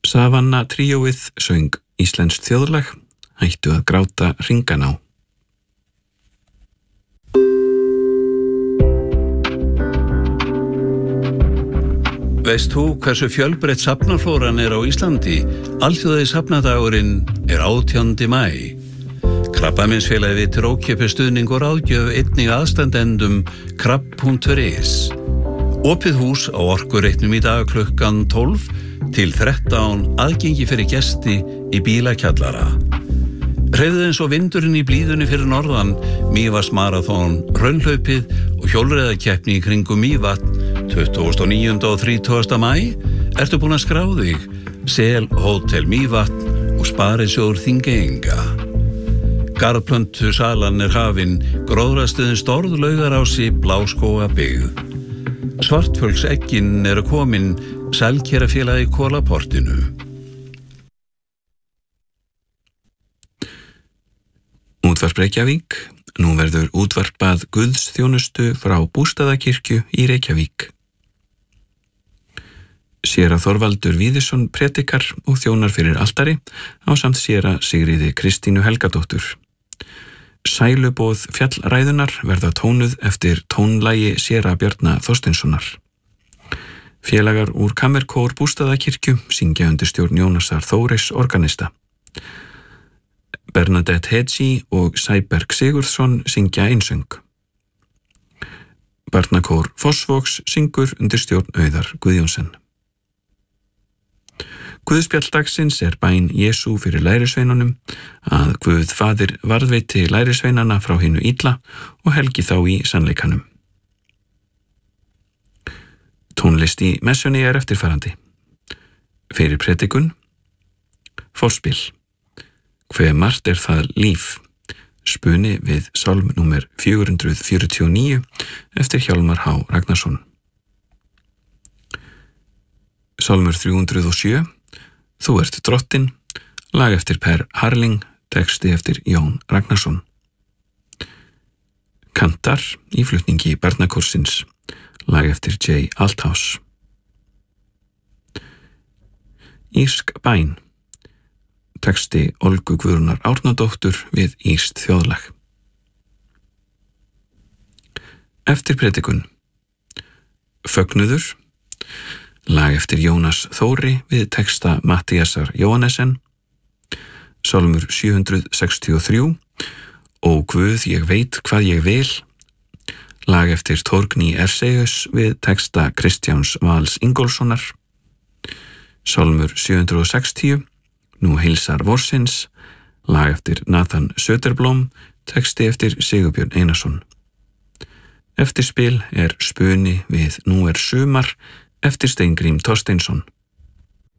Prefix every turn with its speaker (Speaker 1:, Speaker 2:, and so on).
Speaker 1: Savanna tríóið söng íslenskt þjóðlag, Hættu að gráta hringan á.
Speaker 2: Veist þú hversu fjölbreytt safnaflóran á Íslandi? Alþjóðlegi safnadagurinn 18. maí. Krabbameinsfélagið veitir ókeypis stuðning og ráðgjöf einnig aðstandendum krabb.is. Opið hús á Orkureitnum í dag klukkan 12 til 13, aðgengi fyrir gesti í bílakjallara. Hreyfðu eins og vindurinn í blíðunni fyrir norðan, Mývatnsmaraþon, raunhlaupið og hjólreiðakeppni í kringum Mývatn 29. og 30. maí. Ertu búin að skrá þig? Sel Hótel Mývatn og Sparisjóður Þingeyinga. Garðplöntu salan hafin, gróðrarstöðin Storð, Laugarási, Bláskóga byggð. Svartfölkseggin komin, Selkerafélagi Kolaportinu.
Speaker 1: Útvarp Reykjavík. Nú verður útvarpað guðsþjónustu frá Bústaðakirkju í Reykjavík. Séra Þorvaldur Víðisson predikar og þjónar fyrir altari ásamt séra Sigríði Kristínu Helgadóttur. Sæluboð fjallræðunar verða tónuð eftir tónlagi séra Bjarna Þorsteinssonar. Félagar úr Kammerkór Bústaðakirkju syngja undir stjórn Jónasar Þóris organista. Bernadette Hedgi og Sæberg Sigurðsson syngja einsöng. Barnakór Fossvogs syngur undir stjórn Auðar Guðjónsson. Guðspjall dagsins bæn Jesú fyrir lærisveinunum, að Guð faðir varðveiti lærisveinana frá hinu illa og helgi þá í sannleikanum. Tónlist í messunni eftirfarandi. Fyrir predikun, forspil. Hve margt það líf, spuni við sálm númer 449 eftir Hjálmar H. Ragnarsson. Sálmur 307, Þú ert drottinn, lag eftir Per Harling, texti eftir Jón Ragnarsson. Kantar í flutningi barnakórsins, lag eftir J. Althaus. Írsk bæn, texti Olgu Guðrúnar Árnadóttur við írskt þjóðlag. Eftir predikun, Fögnuður, lag eftir Jónas Þóri við texta Mattíasar Jóhannesen. Sálmur 763, Ó Guð, ég veit hvað ég vil, lag eftir Torgný Erseus við texta Kristjáns Vals Ingólfssonar. Sálmur 760, Nú heilsar vorsins, lag eftir Nathan Söderblom, texti eftir Sigurbjörn Einarsson. Eftirspil spuni við Nú sumar eftir Steingrím Thorsteinsson.